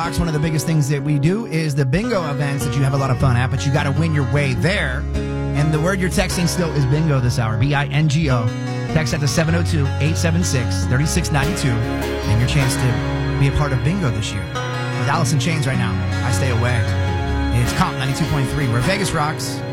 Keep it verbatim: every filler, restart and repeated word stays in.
One of the biggest things that we do is the bingo events that you have a lot of fun at, but you got to win your way there. And the word you're texting still is bingo this hour, B I N G O. Text that to seven oh two, eight seven six, three six nine two and your chance to be a part of bingo this year. With Alice in Chains right now, I Stay Away. It's Comp ninety-two point three, where Vegas rocks.